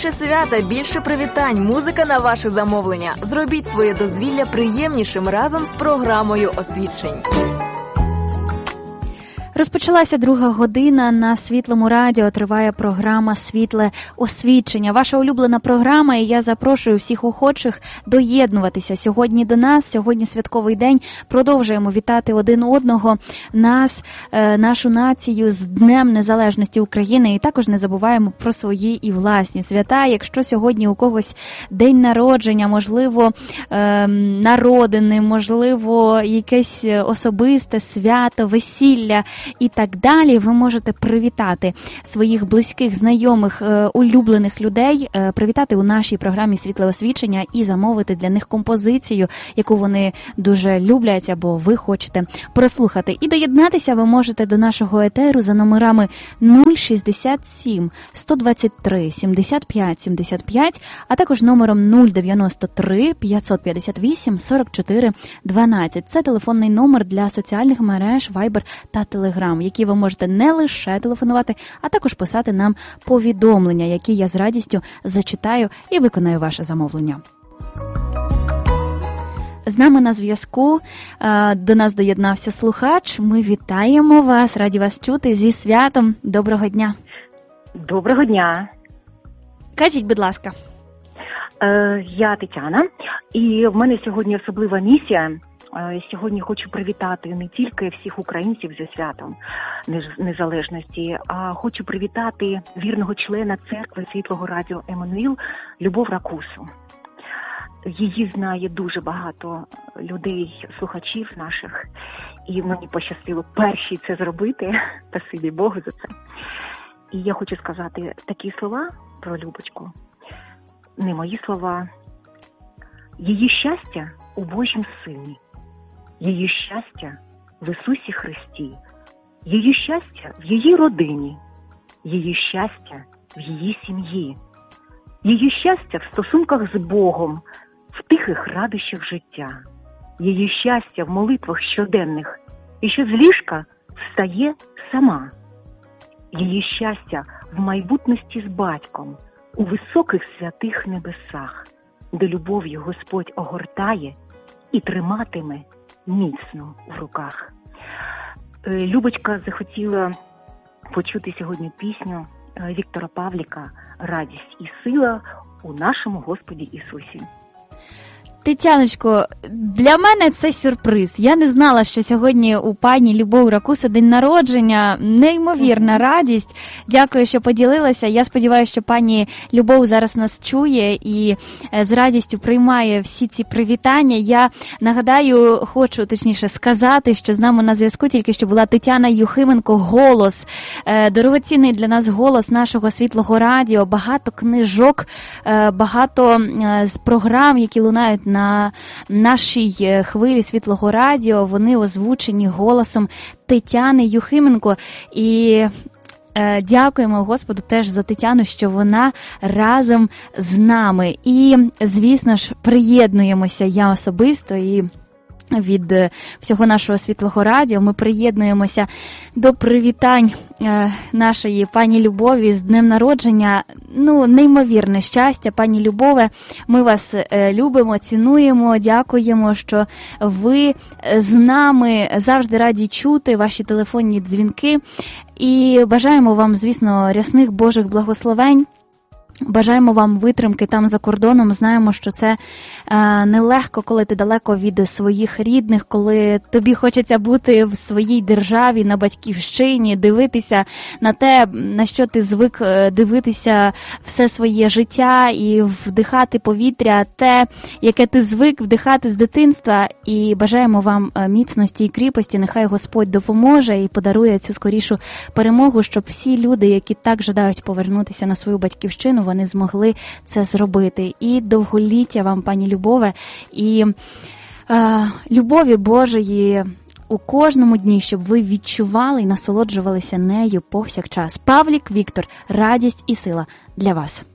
Більше свята, більше привітань, музика на ваше замовлення. Зробіть своє дозвілля приємнішим разом з програмою «Освідчень». Розпочалася 2 година на Світлому радіо, триває програма «Світле освідчення». Ваша улюблена програма, і я запрошую всіх охочих доєднуватися сьогодні до нас. Сьогодні святковий день, продовжуємо вітати один одного, нас, нашу націю з Днем Незалежності України. І також не забуваємо про свої і власні свята. Якщо сьогодні у когось день народження, можливо, народини, можливо, якесь особисте свято, весілля – і так далі, ви можете привітати своїх близьких, знайомих, улюблених людей, привітати у нашій програмі «Світле освідчення» і замовити для них композицію, яку вони дуже люблять або ви хочете прослухати. І доєднатися ви можете до нашого етеру за номерами 067 123 75 75, а також номером 093 558 44 12. Це телефонний номер для соціальних мереж Viber та Telegram, які ви можете не лише телефонувати, а також писати нам повідомлення, які я з радістю зачитаю і виконаю ваше замовлення. З нами на зв'язку до нас доєднався слухач. Ми вітаємо вас, раді вас чути. Зі святом. Доброго дня. Доброго дня. Кажіть, будь ласка. Я Тетяна, і в мене сьогодні особлива місія. Сьогодні хочу привітати не тільки всіх українців зі святом Незалежності, а хочу привітати вірного члена церкви Світлого радіо «Еммануїл» Любов Ракусу. Її знає дуже багато людей, слухачів наших, і мені пощастило першій це зробити, спасибі Богу за це. І я хочу сказати такі слова про Любочку, не мої слова. Її щастя у Божім Сині. Її щастя в Ісусі Христі, її щастя в її родині, її щастя в її сім'ї, її щастя в стосунках з Богом, в тихих радощах життя, її щастя в молитвах щоденних, і що з ліжка встає сама, її щастя в майбутності з батьком, у високих святих небесах, де любов'ю Господь огортає і триматиме міцно в руках. Любочка захотіла почути сьогодні пісню Віктора Павліка «Радість і сила у нашому Господі Ісусі». Тетяночко, для мене це сюрприз. Я не знала, що сьогодні у пані Любов Ракуси день народження. Неймовірна радість. Дякую, що поділилася. Я сподіваюся, що пані Любов зараз нас чує і з радістю приймає всі ці привітання. Я нагадаю, хочу точніше сказати, що з нами на зв'язку тільки що була Тетяна Юхименко, голос, дорогоцінний для нас голос нашого Світлого радіо. Багато книжок, багато з програм, які лунають на нашій хвилі Світлого радіо, вони озвучені голосом Тетяни Юхименко. І дякуємо Господу теж за Тетяну, що вона разом з нами. І, звісно ж, приєднуємося я особисто і від всього нашого Світлого радіо. Ми приєднуємося до привітань нашої пані Любові з днем народження. Неймовірне щастя, пані Любове. Ми вас любимо, цінуємо, дякуємо, що ви з нами, завжди раді чути ваші телефонні дзвінки. І бажаємо вам, звісно, рясних Божих благословень. Бажаємо вам витримки там за кордоном. Знаємо, що це нелегко, коли ти далеко від своїх рідних, коли тобі хочеться бути в своїй державі, на батьківщині, дивитися на те, на що ти звик дивитися все своє життя і вдихати повітря, те, яке ти звик вдихати з дитинства. І бажаємо вам міцності і кріпості. Нехай Господь допоможе і подарує цю скорішу перемогу, щоб всі люди, які так жадають повернутися на свою батьківщину, вони змогли це зробити. І довголіття вам, пані Любове, і любові Божої у кожному дні, щоб ви відчували і насолоджувалися нею повсякчас. Павлік Віктор, радість і сила для вас.